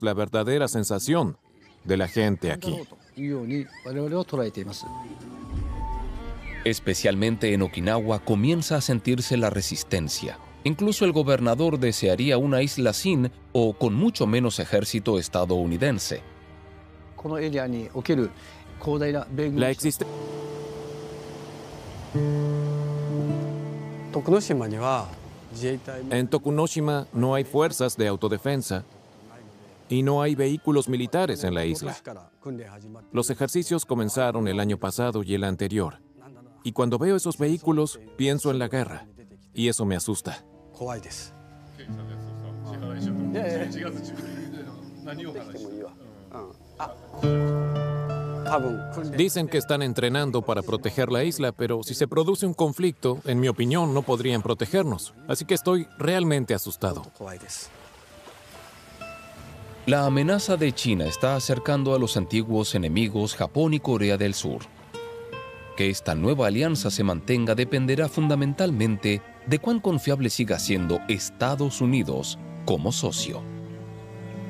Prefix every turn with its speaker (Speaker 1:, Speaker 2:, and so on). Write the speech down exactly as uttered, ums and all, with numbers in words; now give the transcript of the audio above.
Speaker 1: la verdadera sensación de la gente aquí.
Speaker 2: Especialmente en Okinawa comienza a sentirse la resistencia. Incluso el gobernador desearía una isla sin o con mucho menos ejército estadounidense.
Speaker 1: La existencia en Tokunoshima no hay fuerzas de autodefensa y no hay vehículos militares en la isla. Los ejercicios comenzaron el año pasado y el anterior. Y cuando veo esos vehículos, pienso en la guerra. Y eso me asusta. Dicen que están entrenando para proteger la isla, pero si se produce un conflicto, en mi opinión, no podrían protegernos. Así que estoy realmente asustado.
Speaker 2: La amenaza de China está acercando a los antiguos enemigos Japón y Corea del Sur. Que esta nueva alianza se mantenga dependerá fundamentalmente de cuán confiable siga siendo Estados Unidos como socio.